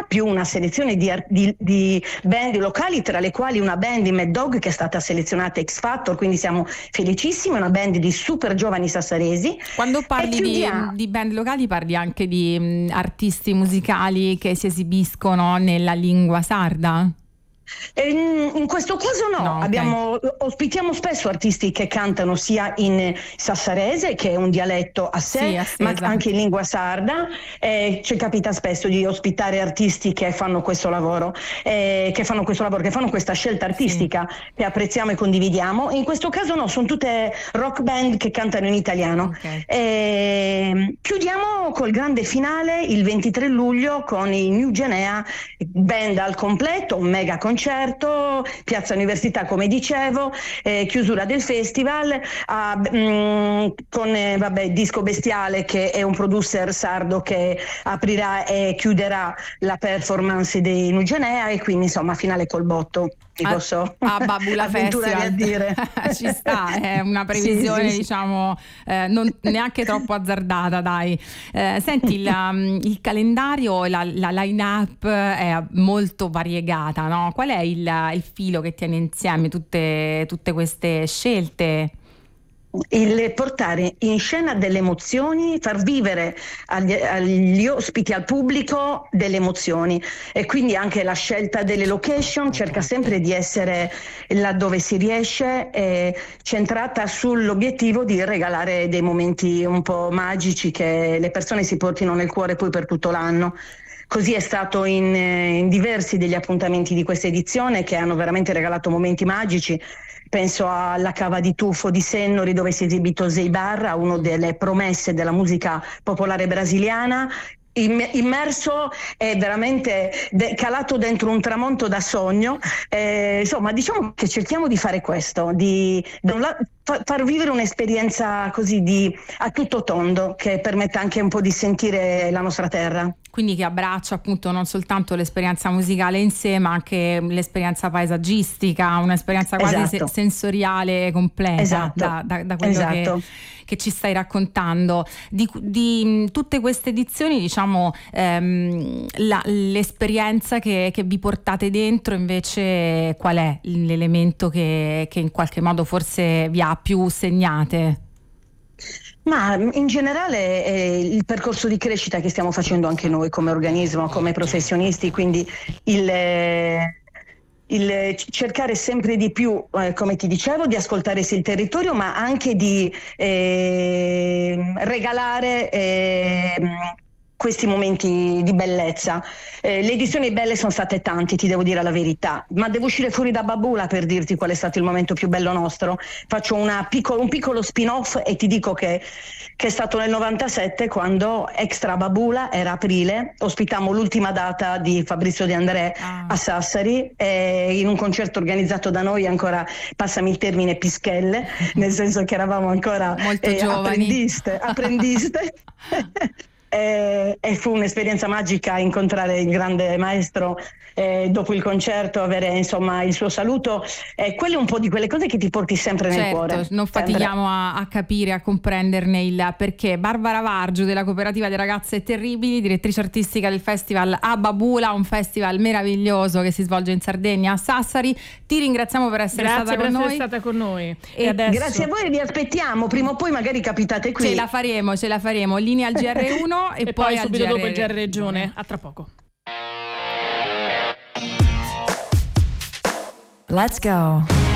Italia, più una selezione di band locali, tra le quali una band di Mad Dog che è stata selezionata X Factor, quindi siamo felicissimi, una band di super giovani sassaresi. Quando parli di band locali parli anche di artisti musicali che si esibiscono nella lingua sarda? In questo caso no, okay. Ospitiamo spesso artisti che cantano sia in sassarese, che è un dialetto a sé, ma anche in lingua sarda. Ci capita spesso di ospitare artisti che fanno questo lavoro, che fanno questa scelta artistica che apprezziamo e condividiamo. In questo caso no, sono tutte rock band che cantano in italiano. Chiudiamo col grande finale il 23 luglio con i New Genea, band al completo, un mega concerto, Piazza Università come dicevo, chiusura del festival con Disco Bestiale, che è un producer sardo che aprirà e chiuderà la performance dei Nugenea, e quindi insomma finale col botto. A Babula Festival a dire. Ci sta, è una previsione sì. diciamo non neanche troppo azzardata, dai. Senti, il calendario, la line-up è molto variegata, no? Qual è il filo che tiene insieme tutte queste scelte? Il portare in scena delle emozioni, far vivere agli ospiti, al pubblico, delle emozioni, e quindi anche la scelta delle location cerca sempre di essere, laddove si riesce, centrata sull'obiettivo di regalare dei momenti un po' magici che le persone si portino nel cuore poi per tutto l'anno. Così è stato in diversi degli appuntamenti di questa edizione, che hanno veramente regalato momenti magici. Penso alla Cava di Tuffo di Sennori, dove si è esibito Zeibarra, uno delle promesse della musica popolare brasiliana, immerso e veramente calato dentro un tramonto da sogno. Insomma, diciamo che cerchiamo di fare questo, di far vivere un'esperienza così a tutto tondo, che permetta anche un po' di sentire la nostra terra. Quindi che abbraccia appunto non soltanto l'esperienza musicale in sé, ma anche l'esperienza paesaggistica, un'esperienza quasi sensoriale completa da quello che ci stai raccontando. Di tutte queste edizioni, diciamo, l'esperienza che vi portate dentro invece qual è l'elemento che in qualche modo forse vi ha più segnate? Ma in generale il percorso di crescita che stiamo facendo anche noi come organismo, come professionisti, quindi il cercare sempre di più, come ti dicevo, di ascoltare il territorio, ma anche di regalare questi momenti di bellezza. Le edizioni belle sono state tante, ti devo dire la verità, ma devo uscire fuori da Babula per dirti qual è stato il momento più bello nostro. Faccio un piccolo spin-off e ti dico che è stato nel 97, quando Extra Babula, era aprile, ospitammo l'ultima data di Fabrizio De André a Sassari, in un concerto organizzato da noi, ancora, passami il termine, pischelle, nel senso che eravamo ancora molto giovani, apprendiste. E fu un'esperienza magica incontrare il grande maestro, dopo il concerto, avere insomma il suo saluto. Quelle un po' di quelle cose che ti porti sempre nel cuore. Non fatichiamo a capire, a comprenderne il perché. Barbara Vargiu della Cooperativa delle Ragazze Terribili, direttrice artistica del festival A Babula, un festival meraviglioso che si svolge in Sardegna, a Sassari. Ti ringraziamo per essere stata con noi. E adesso... Grazie a voi, vi aspettiamo, prima o poi magari capitate qui. Ce la faremo, linea al GR1 e poi subito al dopo il GR Regione. A tra poco. Let's go.